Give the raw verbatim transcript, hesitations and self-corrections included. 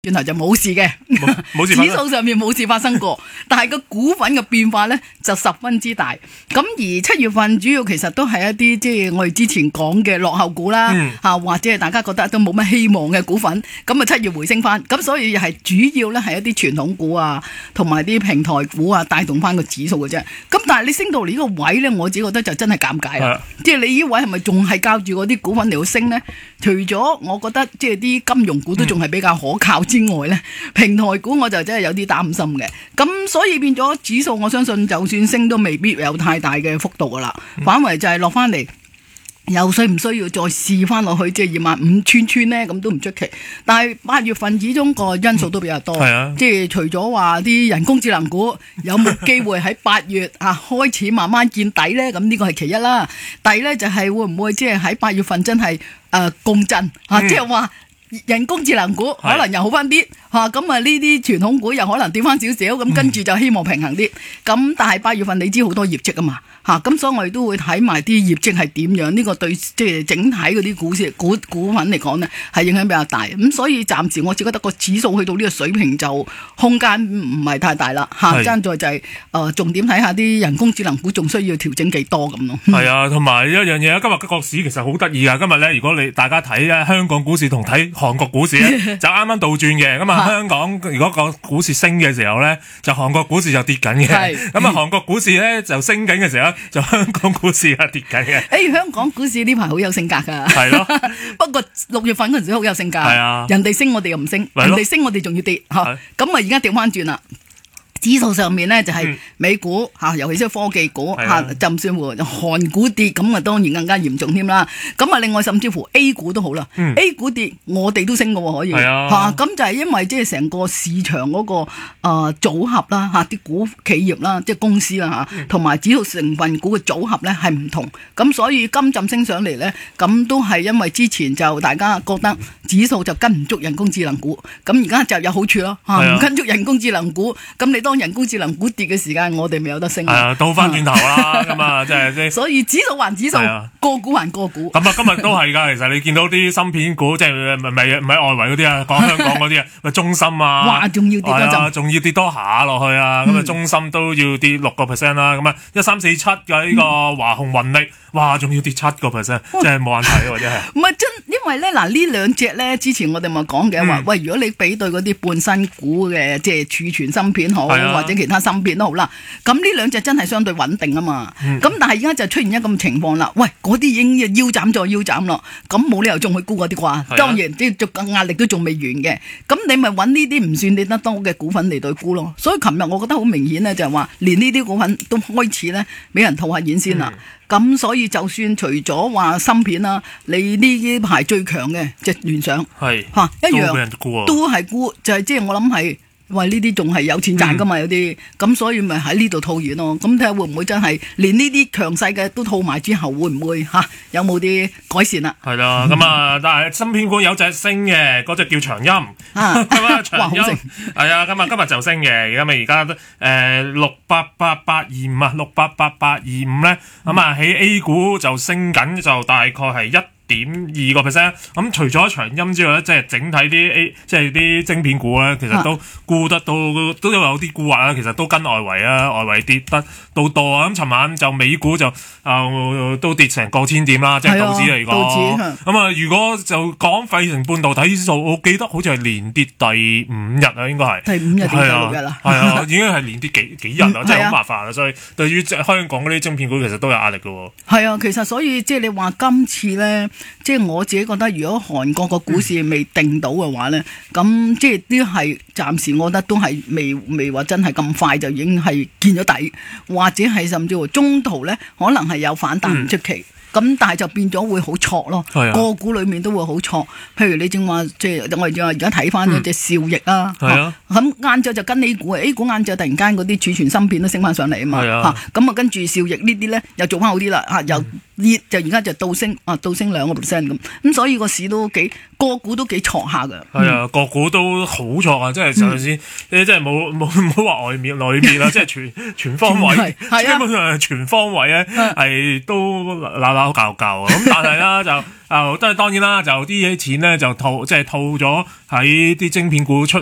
轉頭就冇事嘅， 冇事， 指數上面冇事發生過，但係個股份嘅變化咧就十分之大。咁而七月份主要其實都係一啲即係我哋之前講嘅落後股啦，吓、嗯、或者係大家覺得都冇乜希望嘅股份，咁啊七月回升翻，咁所以係主要咧係一啲傳統股啊，同埋啲平台股啊帶動翻個指數嘅啫。咁但係你升到嚟呢個位咧，我自己覺得就真係尷尬啦。即係你呢位係咪仲係靠住嗰啲股份嚟到升咧？除咗我覺得即係啲金融股都仲係比較可靠之外咧，嗯、平台股我就真係有啲擔心嘅。咁所以變咗指數，我相信就算升都未必有太大嘅幅度噶啦，嗯、反為就係落翻嚟。又需唔需要再試翻落去即係二萬五穿穿呢？咁都唔出奇。但係八月份始終個因素都比較多，嗯啊、即係除咗話啲人工智能股有冇機會喺八月啊開始慢慢見底呢？咁呢個係其一啦。第二呢，就係、是、會唔會即係喺八月份真係誒、呃、共振啊？嗯、即係話人工智能股可能又好翻啲嚇，咁啊呢啲傳統股又可能跌翻少少，咁跟住就希望平衡啲。咁、嗯、但係八月份你知好多業績啊嘛。吓，咁、啊、所以我哋都會睇埋啲業績係點樣，呢、這個對即係整體嗰啲股市股股份嚟講呢係影響比較大。咁、嗯、所以暫時我只覺得個指數去到呢個水平就空間唔係太大啦。吓，爭在就係、是、誒、呃、重點睇下啲人工智能股仲需要調整幾多咁咯。係啊，同埋一樣嘢，今日個市其實好得意啊！今日咧，如果你大家睇咧香港股市同睇韓國股市咧，就啱啱倒轉嘅。咁啊，香港如果個股市升嘅時候咧，就韓國股市就跌緊嘅。咁啊，韓國股市咧就升緊嘅時候，就香港股市啊跌緊嘅。誒、 欸，香港股市呢排好有性格噶。 係咯。 不過六月份嗰陣時好有性格。係啊。人哋升我哋又唔升，人哋升我哋仲要跌。吓。咁啊，而家調翻轉啦。指數上面咧就係美股吓，嗯、尤其是科技股吓，甚至乎韓股跌，咁啊當然更加嚴重添啦。咁啊，另外甚至乎 A 股都好啦、嗯、，A 股跌，我哋都升嘅可以吓，咁、啊、就係因為即係成個市場嗰、那個誒、呃、組合啦吓，啲股企業啦，即係公司啦吓，同埋指數成分股嘅組合咧係唔同，咁所以今陣升上嚟咧，咁都係因為之前就大家覺得指數就跟唔足人工智能股，咁而家就有好處咯吓，唔、啊、跟足人工智能股，咁你當人工智能股跌嘅時間，我哋咪有得升。係啊，倒翻轉頭啦，咁啊，即係所以指數還指數， 啊、 個股還個股。 咁啊，今日都係噶。其實你見到啲芯片股，即係唔係唔係唔係外圍嗰啲啊，講香港嗰啲啊，咪中芯啊， 哇，仲要跌多陣， 仲、啊、要跌多下落去啊。咁啊、嗯，中芯都要跌六個 percent 啦。咁啊，一三四七嘅呢個華虹雲力，哇，仲要跌七個 percent，即係冇眼睇喎，真係。唔係真， 因為咧嗱，呢兩隻咧，之前我哋咪講嘅話，嗯、喂，如果你比對嗰啲半新股嘅，即係儲存芯片好，啊、或者其他芯片都好啦，咁呢兩隻真係相對穩定啊嘛。咁、嗯、但係而家就出現一咁情況啦，喂，嗰啲已經腰斬再腰斬咯，咁冇理由仲去沽嗰啲啩？啊、當然，即係壓力都仲未完嘅。咁你咪揾呢啲唔算跌得多嘅股份嚟對沽咯。所以琴日我覺得好明顯咧，就係話連呢啲股份都開始咧俾人套下現先啦。咁、嗯、所以就算除咗話芯片啦，你呢排最強嘅即係聯想，係吓一樣都係沽，就係即係我諗係。喂，呢啲仲係有錢賺噶嘛？嗯、有啲咁，所以咪喺呢度套現咯。咁睇下會唔會真係連呢啲強勢嘅都套埋之後，會唔會吓、啊、有冇啲改善啦？ 係啦，咁啊，但係芯片股有隻升嘅，嗰隻叫長鑫啊，咁啊長鑫係啊，咁啊今日就升嘅，而家咪而家誒六八八八二五啊，六八八八二五咧，咁啊喺 A 股就升緊，就大概係一點二個 percent， 咁除咗長鑫之外咧，即係整體啲 A，即係啲晶片股咧，其實都沽得到，都有啲沽壓啦。其實都跟外圍啊，外圍跌得到多啊。咁尋晚就美股就啊、呃、都跌成個千點啦，即係道指嚟講。咁啊，如果就講費城半導體指數，我記得好似係連跌第五日啊，應該係第五日定第六日啦。 係啊，已經係連跌幾幾日啊，真係好麻煩啊。所以對於香港嗰啲晶片股，其實都有壓力嘅。 係啊，其實所以即係你話今次咧。即係我自己覺得，如果韓國個股市未定到嘅話咧，咁、嗯、即係啲係暫時，我覺得都係未未話真係咁快就已經係見咗底，或者係甚至乎中途咧可能係有反彈唔出奇。咁、嗯、但係就變咗會好挫咯，啊、個股裏面都會好挫。譬如你正話，即係我哋正話而家睇翻嗰隻兆易啊，咁晏晝就跟 A 股 A 股晏晝突然間嗰啲儲存芯片都升翻上嚟啊嘛，嚇咁啊跟住兆易呢啲咧又做翻好啲啦，嚇又跌就而家就倒升啊，倒升兩個 percent 咁，咁所以個市都幾個股都幾挫下㗎。係啊， 個股都好挫啊，即係首先你即係冇冇唔好話外面裏面啦，即係全全方位，基本上係全方位咧係都嗱嗱啦，好舊舊咁，但係啦就啊，都係當然啦，就啲錢咧就套即係套咗喺啲晶片股出